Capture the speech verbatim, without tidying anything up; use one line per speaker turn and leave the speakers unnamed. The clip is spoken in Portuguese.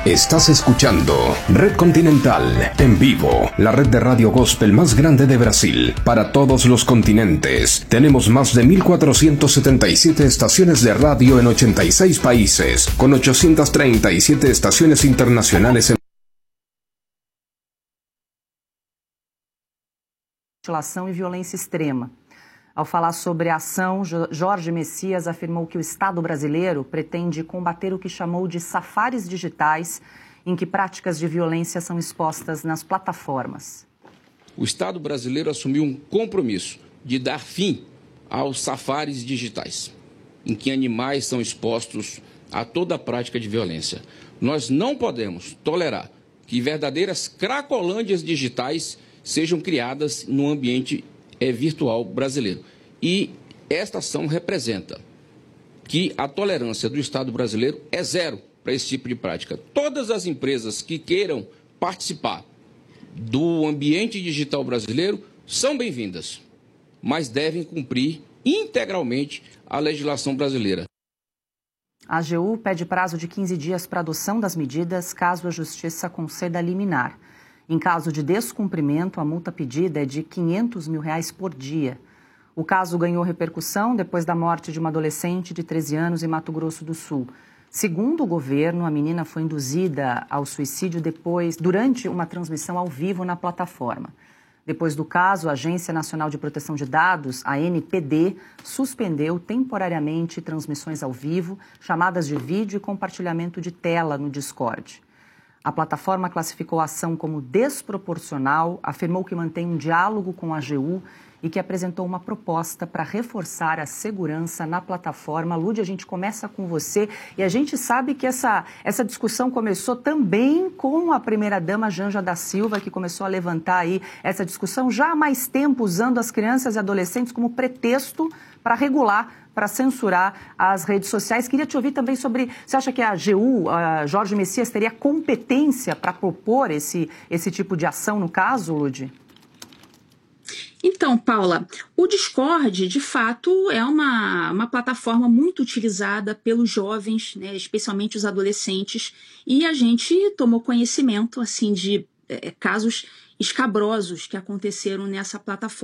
Estás escuchando Red Continental en vivo, la red de radio gospel más grande de Brasil, para todos los continentes. Tenemos más de mil cuatrocientas setenta y siete estaciones de radio en ochenta y seis países, con ochocientas treinta y siete estaciones internacionales en
mutilação e violência extrema. Ao falar sobre a ação, Jorge Messias afirmou que o Estado brasileiro pretende combater o que chamou de safaris digitais, em que práticas de violência são expostas nas plataformas.
O Estado brasileiro assumiu um compromisso de dar fim aos safaris digitais, em que animais são expostos a toda a prática de violência. Nós não podemos tolerar que verdadeiras cracolândias digitais sejam criadas no ambiente é, virtual brasileiro. E esta ação representa que a tolerância do Estado brasileiro é zero para esse tipo de prática. Todas as empresas que queiram participar do ambiente digital brasileiro são bem-vindas, mas devem cumprir integralmente a legislação brasileira.
A AGU pede prazo de quinze dias para adoção das medidas caso a Justiça conceda liminar. Em caso de descumprimento, a multa pedida é de quinhentos mil reais por dia. O caso ganhou repercussão depois da morte de uma adolescente de treze anos em Mato Grosso do Sul. Segundo o governo, a menina foi induzida ao suicídio depois, durante uma transmissão ao vivo na plataforma. Depois do caso, a Agência Nacional de Proteção de Dados, a A N P D, suspendeu temporariamente transmissões ao vivo, chamadas de vídeo e compartilhamento de tela no Discord. A plataforma classificou a ação como desproporcional, afirmou que mantém um diálogo com a AGU e que apresentou uma proposta para reforçar a segurança na plataforma. Lúdia, a gente começa com você e a gente sabe que essa, essa discussão começou também com a primeira-dama Janja da Silva, que começou a levantar aí essa discussão já há mais tempo, usando as crianças e adolescentes como pretexto para regular, para censurar as redes sociais. Queria te ouvir também sobre, você acha que a AGU, a Jorge Messias, teria competência para propor esse, esse tipo de ação no caso, Lúdia?
Então, Paula, o Discord, de fato, é uma, uma plataforma muito utilizada pelos jovens, né, especialmente os adolescentes, e a gente tomou conhecimento assim, de é, casos escabrosos que aconteceram nessa plataforma.